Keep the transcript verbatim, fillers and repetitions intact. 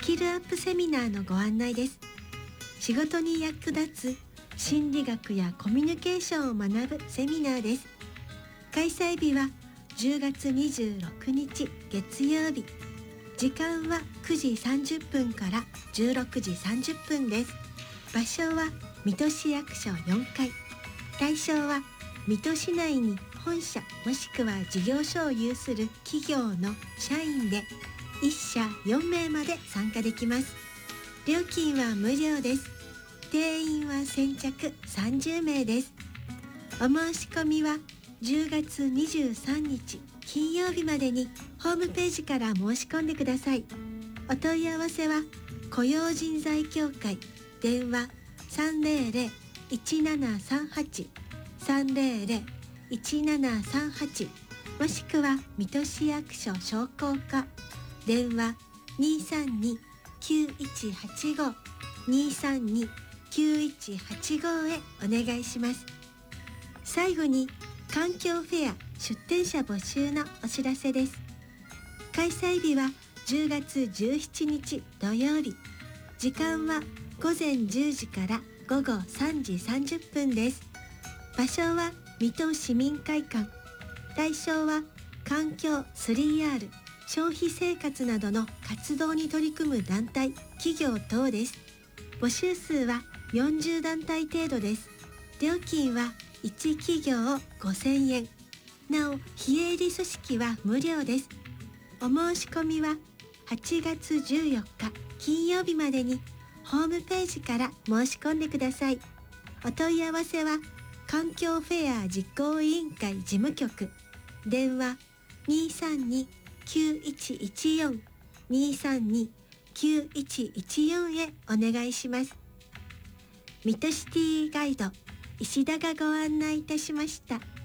キルアップセミナーのご案内です。仕事に役立つ心理学やコミュニケーションを学ぶセミナーです。開催日はじゅうがつにじゅうろくにち月曜日。時間はくじさんじゅっぷんからじゅうろくじさんじゅっぷんです。場所は水戸市役所よんかい。対象は水戸市内に本社もしくは事業所を有する企業の社員でいっしゃよんめいまで参加できます。料金は無料です。定員は先着さんじゅうめいです。お申し込みはじゅうがつにじゅうさんにち金曜日までにホームページから申し込んでください。お問い合わせは雇用人材協会電話 さんぜろぜろ いちななさんはち さんぜろぜろ いちななさんはちもしくは水戸市役所商工課電話 にさんに きゅういちはちご にさんに きゅういちはちご へお願いします。最後に環境フェア出展者募集のお知らせです。開催日はじゅうがつじゅうしちにち土曜日。時間はごぜんじゅうじからごごさんじさんじゅっぷんです。場所は水戸市民会館。対象は環境 スリーアール、消費生活などの活動に取り組む団体、企業等です。募集数はよんじゅうだんたい程度です。料金はいち企業ごせんえん。なお、非営利組織は無料です。お申し込みははちがつじゅうよっか金曜日までにホームページから申し込んでください。お問い合わせは環境フェア実行委員会事務局電話 にさんに きゅういちいちよん にさんに きゅういちいちよん へお願いします。水戸シティガイド石田がご案内いたしました。